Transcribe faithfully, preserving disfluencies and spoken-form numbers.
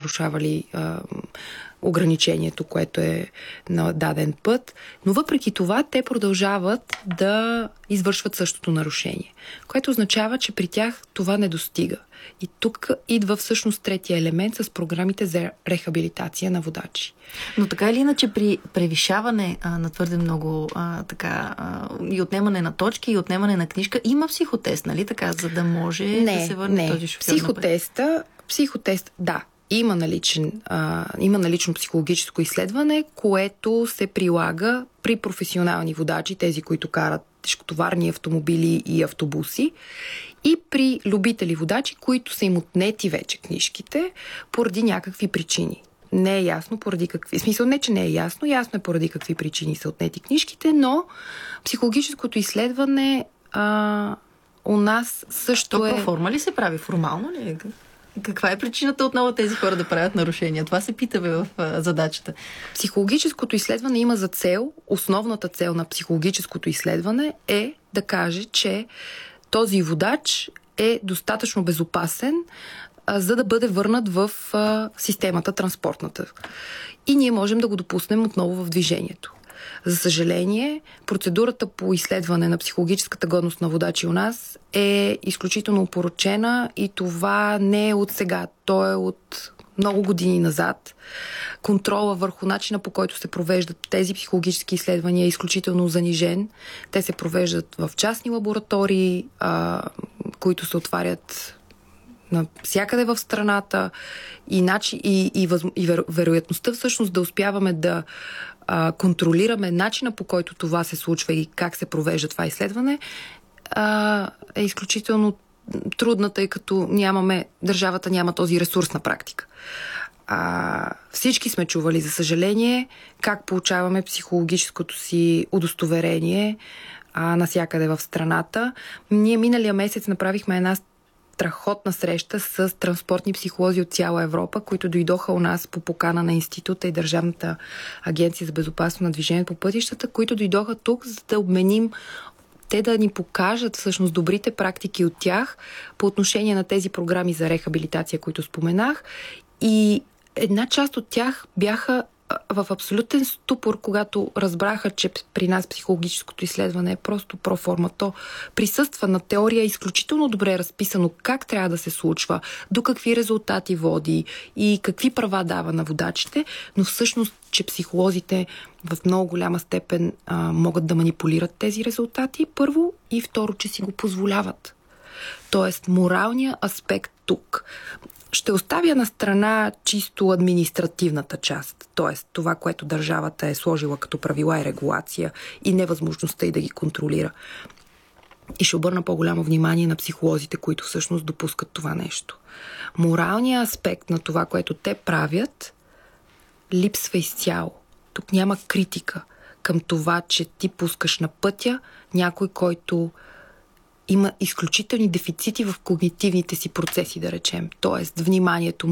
нарушавали а, ограничението, което е на даден път, но въпреки това те продължават да извършват същото нарушение, което означава, че при тях това не достига. И тук идва всъщност третия елемент с програмите за рехабилитация на водачи. Но така или иначе при превишаване а, на твърде много а, така, а, и отнемане на точки, и отнемане на книжка, има психотест, нали така, за да може не, да се върне не. този шофьор Психотеста, психотест, да. Има, наличен, а, има налично психологическо изследване, което се прилага при професионални водачи, тези, които карат тежкотоварни автомобили и автобуси, и при любители водачи, които са им отнети вече книжките поради някакви причини. Не е ясно поради какви... В смисъл не, че не е ясно, ясно е поради какви причини са отнети книжките, но психологическото изследване а, у нас също То е... проформа ли се прави? Формално ли е? Каква е причината отново тези хора да правят нарушения? Това се питаме в а, задачата. Психологическото изследване има за цел, основната цел на психологическото изследване е да каже, че този водач е достатъчно безопасен, а, за да бъде върнат в а, системата транспортната. И ние можем да го допуснем отново в движението. За съжаление, процедурата по изследване на психологическата годност на водачи у нас е изключително опорочена и това не е от сега, то е от много години назад. Контрола върху начина, по който се провеждат тези психологически изследвания е изключително занижен. Те се провеждат в частни лаборатории, а, които се отварят навсякъде в страната и, начи, и, и, въз, и веро, вероятността всъщност да успяваме да а, контролираме начина, по който това се случва и как се провежда това изследване, а, е изключително трудна, тъй като нямаме, държавата няма този ресурс на практика. А, всички сме чували, за съжаление, как получаваме психологическото си удостоверение а, навсякъде в страната. Ние миналия месец направихме една страхотна среща с транспортни психолози от цяла Европа, които дойдоха у нас по покана на Института и Държавната агенция за безопасност на движение по пътищата, които дойдоха тук, за да обменим, те да ни покажат всъщност добрите практики от тях по отношение на тези програми за рехабилитация, които споменах. И една част от тях бяха в абсолютен ступор, когато разбраха, че при нас психологическото изследване е просто проформа. То присъства на теория, изключително добре разписано как трябва да се случва, до какви резултати води и какви права дава на водачите, но всъщност, че психолозите в много голяма степен а, могат да манипулират тези резултати, първо, и второ, че си го позволяват. Тоест, моралният аспект тук. Ще оставя на страна чисто административната част, т.е. това, което държавата е сложила като правила и регулация и невъзможността и да ги контролира. И ще обърна по-голямо внимание на психолозите, които всъщност допускат това нещо. Моралният аспект на това, което те правят, липсва изцяло. Тук няма критика към това, че ти пускаш на пътя някой, който има изключителни дефицити в когнитивните си процеси, да речем. Тоест, вниманието